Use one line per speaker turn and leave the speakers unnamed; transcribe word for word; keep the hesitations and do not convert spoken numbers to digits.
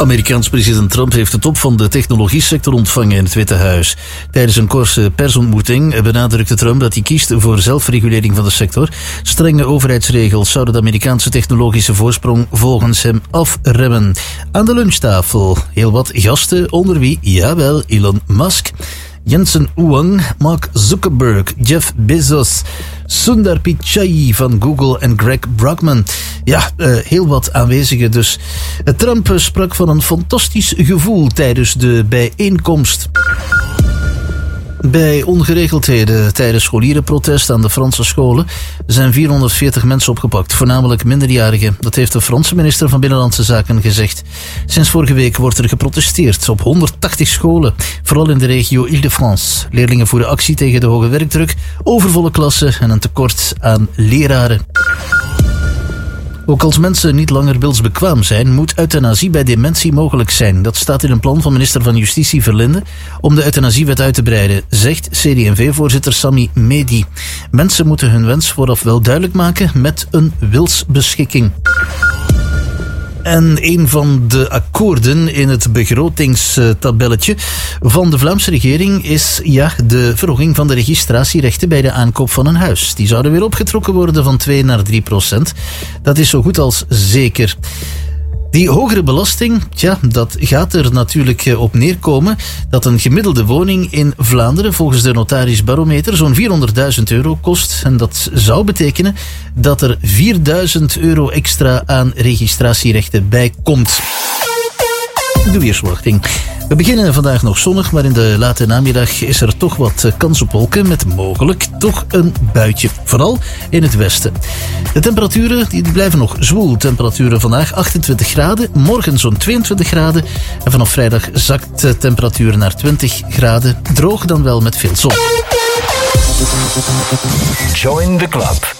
Amerikaans president Trump heeft de top van de technologiesector ontvangen in het Witte Huis. Tijdens een korte persontmoeting benadrukte Trump dat hij kiest voor zelfregulering van de sector. Strenge overheidsregels zouden de Amerikaanse technologische voorsprong volgens hem afremmen. Aan de lunchtafel heel wat gasten, onder wie, jawel, Elon Musk, Jensen Huang, Mark Zuckerberg, Jeff Bezos, Sundar Pichai van Google en Greg Brockman. Ja, uh, heel wat aanwezigen dus. Trump sprak van een fantastisch gevoel tijdens de bijeenkomst. Bij ongeregeldheden tijdens scholierenprotest aan de Franse scholen zijn vierhonderdveertig mensen opgepakt, voornamelijk minderjarigen. Dat heeft de Franse minister van Binnenlandse Zaken gezegd. Sinds vorige week wordt er geprotesteerd op honderdtachtig scholen, vooral in de regio Île-de-France. Leerlingen voeren actie tegen de hoge werkdruk, overvolle klassen en een tekort aan leraren. Ook als mensen niet langer wilsbekwaam zijn, moet euthanasie bij dementie mogelijk zijn. Dat staat in een plan van minister van Justitie Verlinde om de euthanasiewet uit te breiden, zegt C D en V-voorzitter Sami Medi. Mensen moeten hun wens vooraf wel duidelijk maken met een wilsbeschikking. En een van de akkoorden in het begrotingstabelletje van de Vlaamse regering is ja, de verhoging van de registratierechten bij de aankoop van een huis. Die zouden weer opgetrokken worden van twee naar drie procent. Dat is zo goed als zeker. Die hogere belasting, tja, dat gaat er natuurlijk op neerkomen dat een gemiddelde woning in Vlaanderen volgens de notarisbarometer zo'n vierhonderdduizend euro kost. En dat zou betekenen dat er vierduizend euro extra aan registratierechten bij komt. De weersverwachting. We beginnen vandaag nog zonnig, maar in de late namiddag is er toch wat kans op wolken met mogelijk toch een buitje. Vooral in het westen. De temperaturen die blijven nog zwoel. Temperaturen vandaag achtentwintig graden, morgen zo'n tweeëntwintig graden. En vanaf vrijdag zakt de temperatuur naar twintig graden. Droog dan wel met veel zon.
Join the club.